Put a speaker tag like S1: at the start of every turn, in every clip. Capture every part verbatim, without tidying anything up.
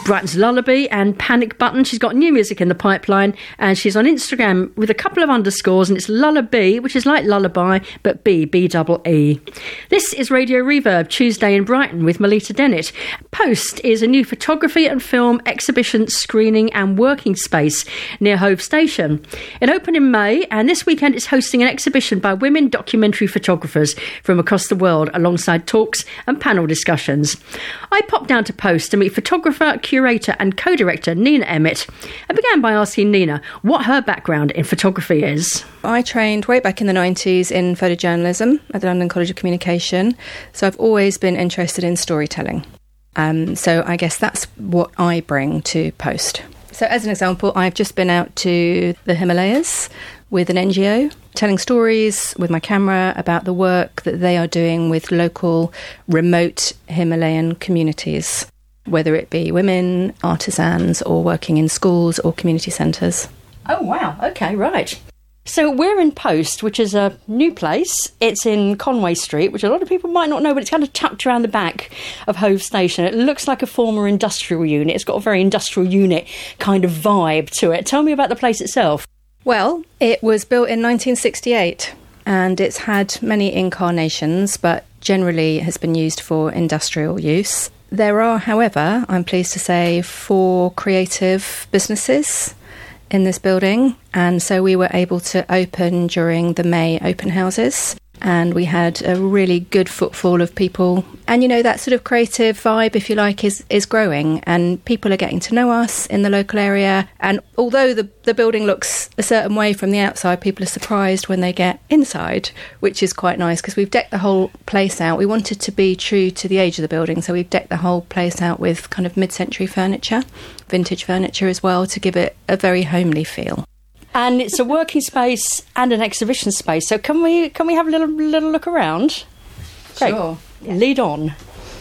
S1: Brighton's Lullaby and Panic Button. She's got new music in the pipeline, and she's on Instagram with a couple of underscores, and it's Lullaby, which is like lullaby, but B, B double E. This is Radio Reverb, Tuesday in Brighton with Melita Dennett. Post is a new photography and film exhibition, screening and working space near Hove Station. It opened in May, and this weekend it's hosting an exhibition by women documentary photographers from across the world, alongside talks and panel discussions. I popped down to Post to meet photographer, curator and co-director Nina Emmett, and began by asking Nina what her background in photography is.
S2: I trained way back in the nineties in photojournalism at the London College of Communication, so I've always been interested in storytelling. Um, so I guess that's what I bring to Post. So as an example, I've just been out to the Himalayas with an N G O, telling stories with my camera about the work that they are doing with local remote Himalayan communities, whether it be women, artisans, or working in schools or community centres.
S1: Oh, wow. OK, right. So we're in Post, which is a new place. It's in Conway Street, which a lot of people might not know, but it's kind of tucked around the back of Hove Station. It looks like a former industrial unit. It's got a very industrial unit kind of vibe to it. Tell me about the place itself.
S2: Well, it was built in nineteen sixty-eight, and it's had many incarnations, but generally has been used for industrial use. There are, however, I'm pleased to say, four creative businesses in this building, and so we were able to open during the May open houses, and we had a really good footfall of people. And, you know, that sort of creative vibe, if you like, is, is growing, and people are getting to know us in the local area. And although the, the building looks a certain way from the outside, people are surprised when they get inside, which is quite nice, because we've decked the whole place out. We wanted to be true to the age of the building, so we've decked the whole place out with kind of mid-century furniture, vintage furniture as well, to give it a very homely feel.
S1: And it's a working space and an exhibition space. So can we can we have a little little look around? Great.
S2: Sure.
S1: Yeah. Lead on.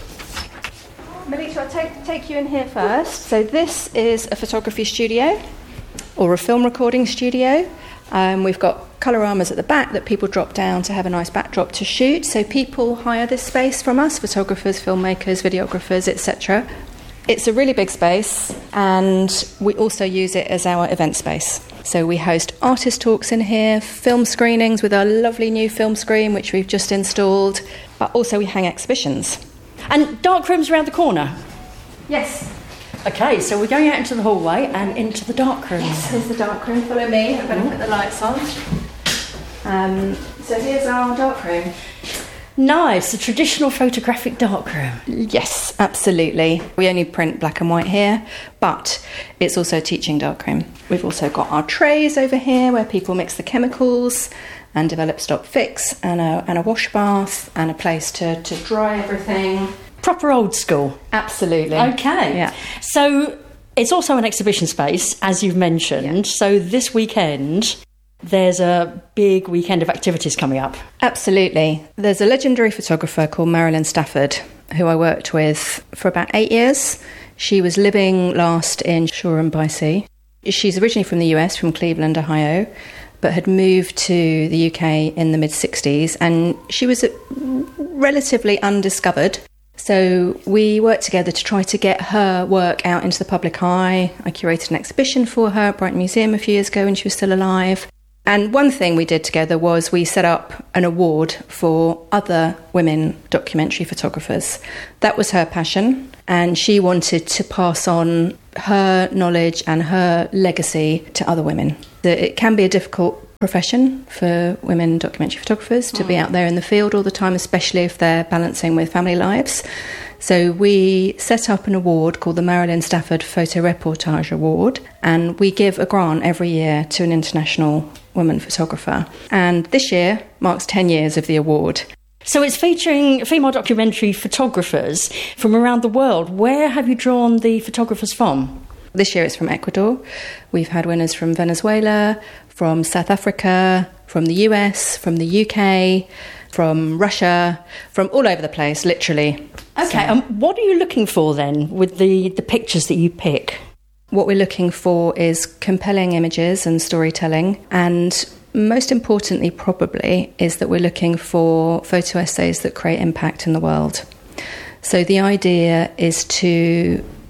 S2: Melita, I'll take, take you in here first. So this is a photography studio or a film recording studio. Um, we've got coloramas at the back that people drop down to have a nice backdrop to shoot. So people hire this space from us, photographers, filmmakers, videographers, et cetera. It's a really big space, and we also use it as our event space. So we host artist talks in here, film screenings with our lovely new film screen, which we've just installed, but also we hang exhibitions.
S1: And dark rooms around the corner?
S2: Yes.
S1: OK, so we're going out into the hallway and into the dark room.
S2: Yes, here's the dark room. Follow me. I'm going to put the lights on. Um, so here's our dark room.
S1: Nice, a traditional photographic darkroom.
S2: Yes, absolutely. We only print black and white here, but it's also a teaching darkroom. We've also got our trays over here where people mix the chemicals and develop stop fix, and a, and a wash bath and a place to, to dry everything.
S1: Proper old school.
S2: Absolutely.
S1: OK.
S2: Yeah.
S1: So it's also an exhibition space, as you've mentioned. Yeah. So this weekend there's a big weekend of activities coming up.
S2: Absolutely. There's a legendary photographer called Marilyn Stafford, who I worked with for about eight years. She was living last in Shoreham-by-Sea. She's originally from the U S, from Cleveland, Ohio, but had moved to the U K in the mid-sixties, and she was relatively undiscovered. So we worked together to try to get her work out into the public eye. I curated an exhibition for her at Brighton Museum a few years ago when she was still alive. And one thing we did together was we set up an award for other women documentary photographers. That was her passion, and she wanted to pass on her knowledge and her legacy to other women. It can be a difficult profession for women documentary photographers to be out there in the field all the time, especially if they're balancing with family lives. So we set up an award called the Marilyn Stafford Photo Reportage Award, and we give a grant every year to an international woman photographer. And this year marks ten years of the award.
S1: So it's featuring female documentary photographers from around the world. Where have you drawn the photographers from?
S2: This year it's from Ecuador. We've had winners from Venezuela, from South Africa, from the U S, from the U K, from Russia, from all over the place, literally.
S1: OK, so, and um, what are you looking for then with the, the pictures that you pick?
S2: What we're looking for is compelling images and storytelling, and most importantly probably is that we're looking for photo essays that create impact in the world. So the idea is to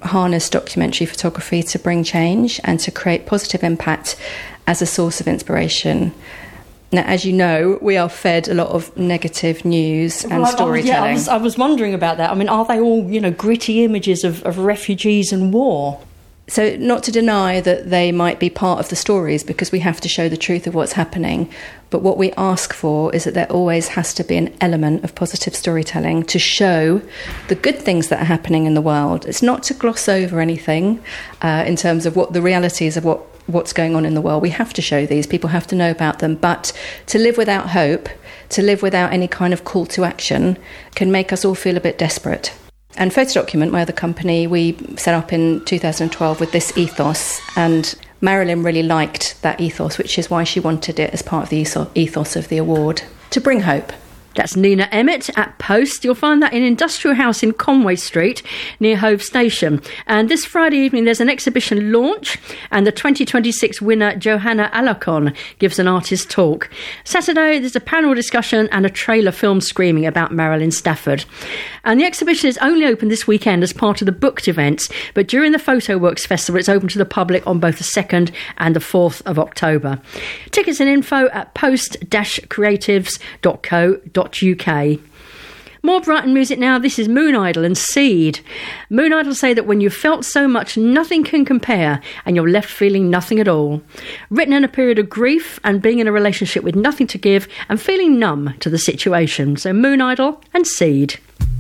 S2: harness documentary photography to bring change and to create positive impact as a source of inspiration. Now, as you know, we are fed a lot of negative news and well, storytelling.
S1: I, yeah, I was, I was wondering about that. I mean, are they all, you know, gritty images of, of refugees and war?
S2: So not to deny that they might be part of the stories, because we have to show the truth of what's happening. But what we ask for is that there always has to be an element of positive storytelling to show the good things that are happening in the world. It's not to gloss over anything uh, in terms of what the realities of what, what's going on in the world. We have to show these. People have to know about them. But to live without hope, to live without any kind of call to action, can make us all feel a bit desperate. And Photodocument, my other company, we set up in two thousand twelve with this ethos, and Marilyn really liked that ethos, which is why she wanted it as part of the ethos of the award, to bring hope.
S1: That's Nina Emmett at Post. You'll find that in Industrial House in Conway Street, near Hove Station. And this Friday evening, there's an exhibition launch, and the twenty twenty-six winner, Johanna Alacon, gives an artist talk. Saturday, there's a panel discussion and a trailer film screening about Marilyn Stafford. And the exhibition is only open this weekend as part of the booked events, but during the PhotoWorks Festival, it's open to the public on both the second and the fourth of October. Tickets and info at post dash creatives dot co dot uk. More Brighton music now. This is Moon Idol and Seed. Moon Idol say that when you've felt so much nothing can compare and you're left feeling nothing at all. Written in a period of grief and being in a relationship with nothing to give and feeling numb to the situation. So Moon Idol and Seed.